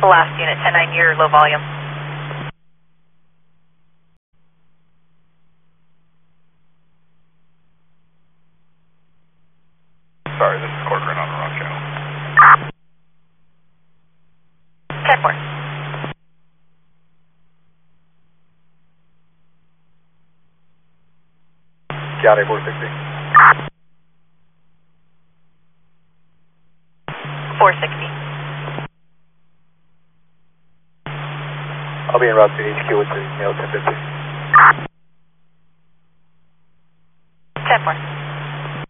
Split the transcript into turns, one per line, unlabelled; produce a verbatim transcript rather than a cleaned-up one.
Last unit, ten nine, you're low volume.
Sorry, this is Corcoran on the wrong channel.
ten four.
Got it, four sixty.
four sixty.
I'll be en route to H Q with the mail ten fifty.
ten four.